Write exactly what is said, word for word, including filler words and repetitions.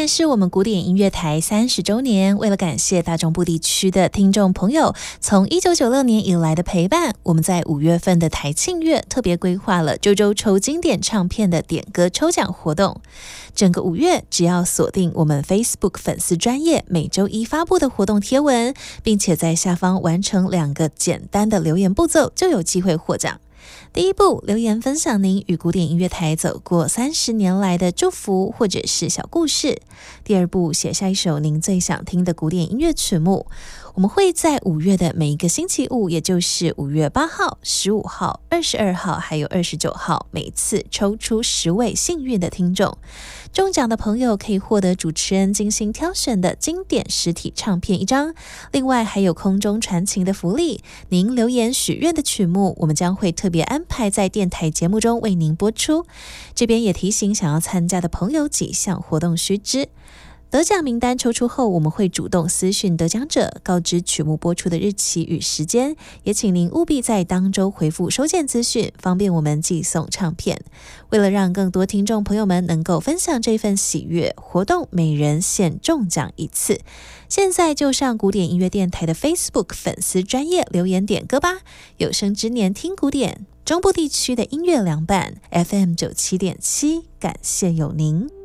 年是我们古典音乐台三十周年，为了感谢大中部地区的听众朋友从一九九六年以来的陪伴，我们在五月份的台庆月特别规划了周周抽经典唱片的点歌抽奖活动。整个五月，只要锁定我们 Facebook 粉丝专页每周一发布的活动贴文，并且在下方完成两个简单的留言步骤，就有机会获奖。第一步，留言分享您与古典音乐台走过三十年来的祝福或者是小故事。第二步，写下一首您最想听的古典音乐曲目。我们会在五月的每一个星期五，也就是五月八号、十五号、二十二号还有二十九号，每次抽出十位幸运的听众。中奖的朋友可以获得主持人精心挑选的经典实体唱片一张，另外还有空中传情的福利。您留言许愿的曲目，我们将会特别安排在电台节目中为您播出。这边也提醒想要参加的朋友几项活动须知。得奖名单抽出后，我们会主动私讯得奖者，告知曲目播出的日期与时间，也请您务必在当周回复收件资讯，方便我们寄送唱片。为了让更多听众朋友们能够分享这份喜悦，活动每人限中奖一次。现在就上古典音乐电台的 Facebook 粉丝专页留言点歌吧！有生之年听古典，中部地区的音乐凉拌 F M 九七点七，感谢有您。